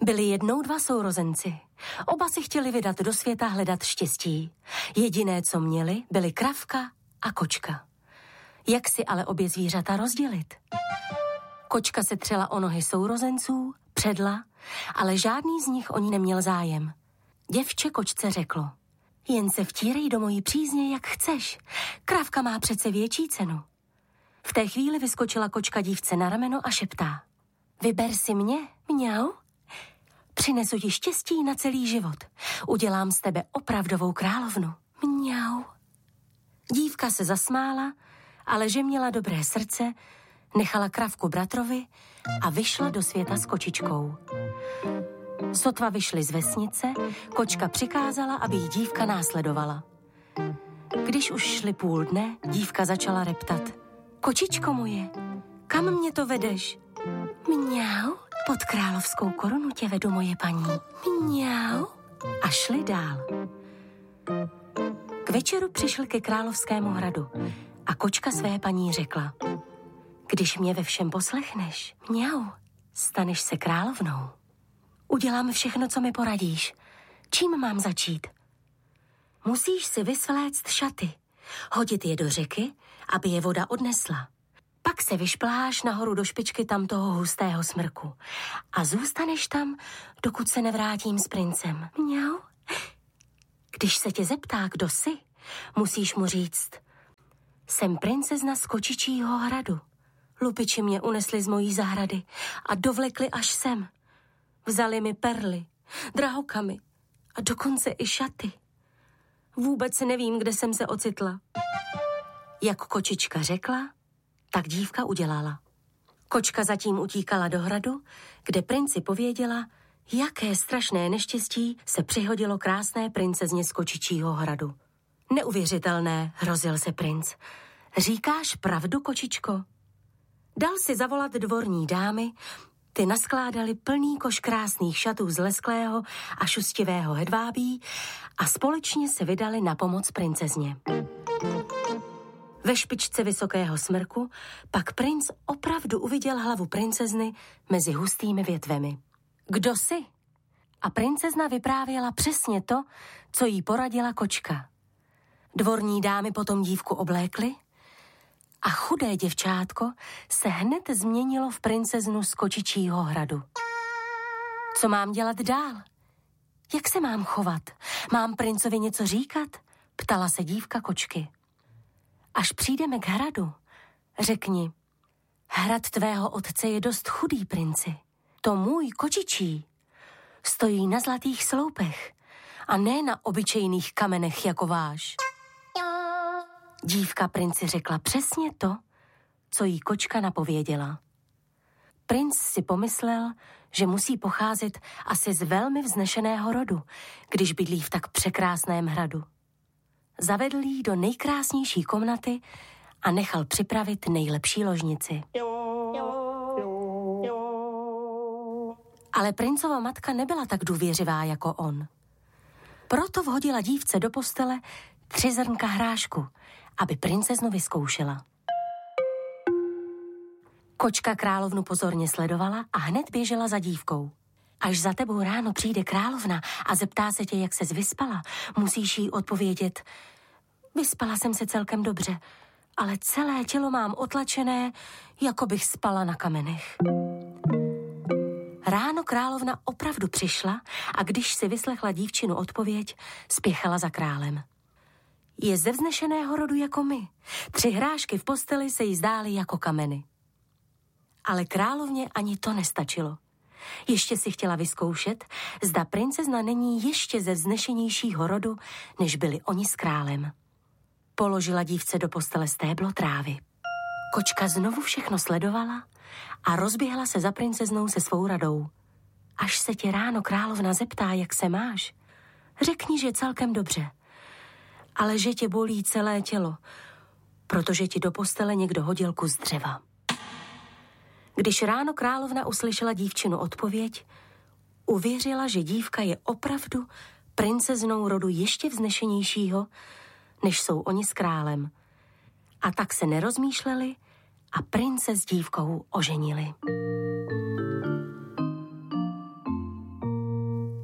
Byli jednou dva sourozenci. Oba si chtěli vydat do světa hledat štěstí. Jediné, co měli, byly kravka a kočka. Jak si ale obě zvířata rozdělit? Kočka se třela o nohy sourozenců, předla, ale žádný z nich o ní neměl zájem. Děvče kočce řeklo: jen se vtírej do mojí přízně, jak chceš. Kravka má přece větší cenu. V té chvíli vyskočila kočka dívce na rameno a šeptá: vyber si mě, mňau. Přinesu ti štěstí na celý život. Udělám z tebe opravdovou královnu. Mňau. Dívka se zasmála, ale že měla dobré srdce, nechala kravku bratrovi a vyšla do světa s kočičkou. Sotva vyšli z vesnice, kočka přikázala, aby jí dívka následovala. Když už šli půl dne, dívka začala reptat: kočičko moje, kam mě to vedeš? Mňau, pod královskou korunu tě vedu, moje paní. Mňau. A šli dál. K večeru přišli ke královskému hradu a kočka své paní řekla: když mě ve všem poslechneš, mňau, staneš se královnou. Udělám všechno, co mi poradíš. Čím mám začít? Musíš si vysvléct šaty, hodit je do řeky, aby je voda odnesla. Pak se vyšpláš nahoru do špičky tam toho hustého smrku a zůstaneš tam, dokud se nevrátím s princem. Mňau. Když se tě zeptá, kdo jsi, musíš mu říct: jsem princezna z Kočičího hradu. Lupiči mě unesli z mojí zahrady a dovlekli až sem. Vzali mi perly, drahokamy a dokonce i šaty. Vůbec nevím, kde jsem se ocitla. Jak kočička řekla, tak dívka udělala. Kočka zatím utíkala do hradu, kde princi pověděla, jaké strašné neštěstí se přihodilo krásné princezně z Kočičího hradu. Neuvěřitelné, hrozil se princ. Říkáš pravdu, kočičko? Dal si zavolat dvorní dámy, ty naskládali plný koš krásných šatů z lesklého a šustivého hedvábí a společně se vydali na pomoc princezně. Ve špičce vysokého smrku pak princ opravdu uviděl hlavu princezny mezi hustými větvemi. Kdo jsi? A princezna vyprávěla přesně to, co jí poradila kočka. Dvorní dámy potom dívku oblékly a chudé děvčátko se hned změnilo v princeznu z Kočičího hradu. Co mám dělat dál? Jak se mám chovat? Mám princovi něco říkat? Ptala se dívka kočky. Až přijdeme k hradu, řekni: hrad tvého otce je dost chudý, princi. To můj Kočičí stojí na zlatých sloupech a ne na obyčejných kamenech jako váš. Dívka princi řekla přesně to, co jí kočka napověděla. Princ si pomyslel, že musí pocházet asi z velmi vznešeného rodu, když bydlí v tak překrásném hradu. Zavedl jí do nejkrásnější komnaty a nechal připravit nejlepší ložnici. Ale princova matka nebyla tak důvěřivá jako on. Proto vhodila dívce do postele 3 zrnka hrášku, aby princeznu vyzkoušela. Kočka královnu pozorně sledovala a hned běžela za dívkou. Až za tebou ráno přijde královna a zeptá se tě, jak ses vyspala, musíš jí odpovědět: vyspala jsem se celkem dobře, ale celé tělo mám otlačené, jako bych spala na kamenech. Ráno královna opravdu přišla a když si vyslechla dívčinu odpověď, spěchala za králem. Je ze vznešeného rodu jako my. 3 hrášky v posteli se jí zdály jako kameny. Ale královně ani to nestačilo. Ještě si chtěla vyzkoušet, zda princezna není ještě ze vznešenějšího rodu, než byli oni s králem. Položila dívce do postele stéblo trávy. Kočka znovu všechno sledovala a rozběhla se za princeznou se svou radou. Až se tě ráno královna zeptá, jak se máš, řekni, že celkem dobře, ale že tě bolí celé tělo, protože ti do postele někdo hodil kus dřeva. Když ráno královna uslyšela dívčinu odpověď, uvěřila, že dívka je opravdu princeznou rodu ještě vznešenějšího, než jsou oni s králem. A tak se nerozmýšleli a prince s dívkou oženili.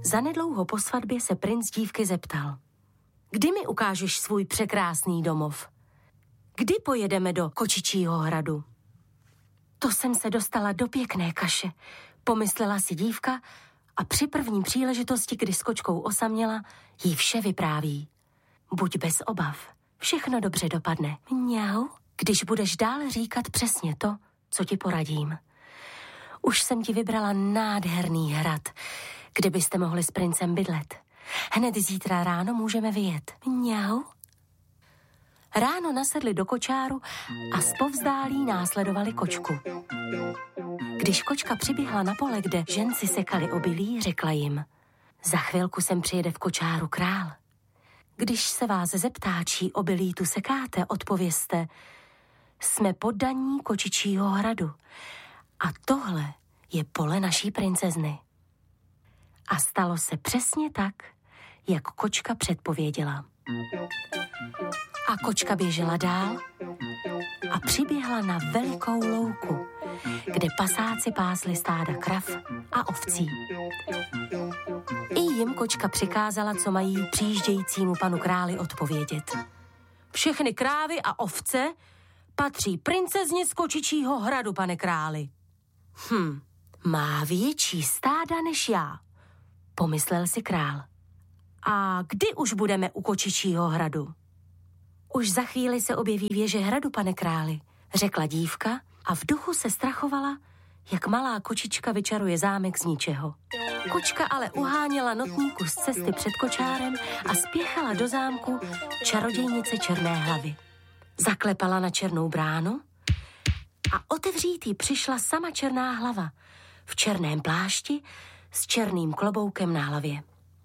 Zanedlouho po svatbě se princ dívky zeptal. Kdy mi ukážeš svůj překrásný domov? Kdy pojedeme do Kočičího hradu? To jsem se dostala do pěkné kaše, pomyslela si dívka a při první příležitosti, kdy s kočkou osaměla, jí vše vypráví. Buď bez obav, všechno dobře dopadne. Mňau, když budeš dál říkat přesně to, co ti poradím. Už jsem ti vybrala nádherný hrad, kde byste mohli s princem bydlet. Hned zítra ráno můžeme vyjet. Mňau. Ráno nasedli do kočáru a zpovzdálí následovali kočku. Když kočka přiběhla na pole, kde ženci sekali obilí, řekla jim: za chvilku sem přijede v kočáru král. Když se vás zeptá, čí obilí tu sekáte, odpovězte: jsme poddaní Kočičího hradu a tohle je pole naší princezny. A stalo se přesně tak, jak kočka předpověděla. A kočka běžela dál a přiběhla na velikou louku, kde pasáci pásli stáda krav a ovcí. I jim kočka přikázala, co mají přijíždějícímu panu králi odpovědět. Všechny krávy a ovce patří princezně z Kočičího hradu, pane králi. Má větší stáda než já, pomyslel si král. A kdy už budeme u Kočičího hradu? Už za chvíli se objeví věže hradu, pane králi, řekla dívka a v duchu se strachovala, jak malá kočička vyčaruje zámek z ničeho. Kočka ale uháněla notný kus cesty před kočárem a spěchala do zámku čarodějnice Černé hlavy. Zaklepala na černou bránu a otevřít jí přišla sama Černá hlava v černém plášti s černým kloboukem na hlavě.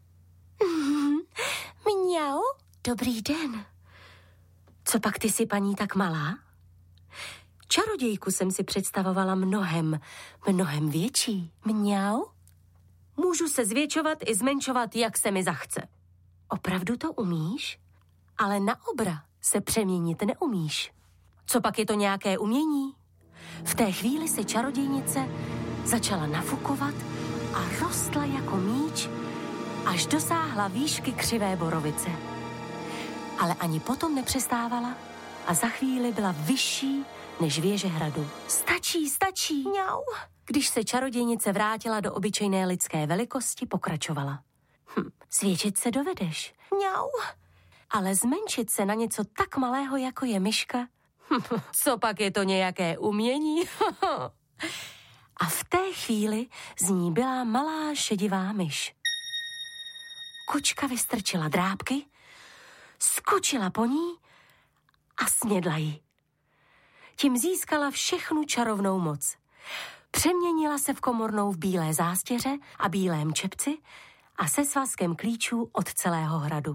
Mňau, dobrý den. Co pak ty jsi, paní, tak malá? Čarodějku jsem si představovala mnohem větší. Mňau? Můžu se zvětšovat i zmenšovat, jak se mi zachce. Opravdu to umíš? Ale na obra se přeměnit neumíš. Co pak je to nějaké umění? V té chvíli se čarodějnice začala nafukovat a rostla jako míč, až dosáhla výšky křivé borovice. Ale ani potom nepřestávala a za chvíli byla vyšší než věže hradu. Stačí. Mňau. Když se čarodějnice vrátila do obyčejné lidské velikosti, pokračovala. Zvětšit se dovedeš. Mňau. Ale zmenšit se na něco tak malého, jako je myška? Co pak je to nějaké umění? A v té chvíli z ní byla malá šedivá myš. Kočka vystrčila drápky, skočila po ní a snědla ji. Tím získala všechnu čarovnou moc. Přeměnila se v komornou v bílé zástěře a bílém čepci a se svazkem klíčů od celého hradu.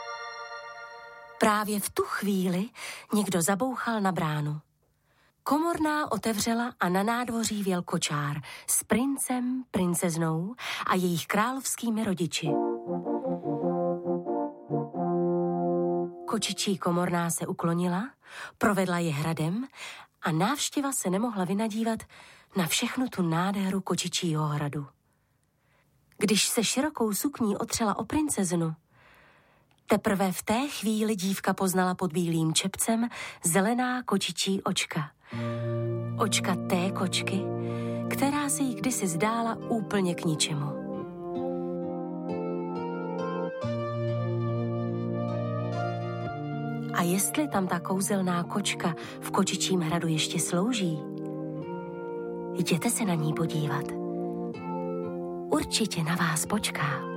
Právě v tu chvíli někdo zabouchal na bránu. Komorná otevřela a na nádvoří vjel kočár s princem, princeznou a jejich královskými rodiči. Kočičí komorná se uklonila, provedla je hradem a návštěva se nemohla vynadívat na všechnu tu nádheru Kočičího hradu. Když se širokou sukní otřela o princeznu, teprve v té chvíli dívka poznala pod bílým čepcem zelená kočičí očka. Očka té kočky, která se jí kdysi zdála úplně k ničemu. A jestli tam ta kouzelná kočka v Kočičím hradu ještě slouží, jděte se na ní podívat. Určitě na vás počká.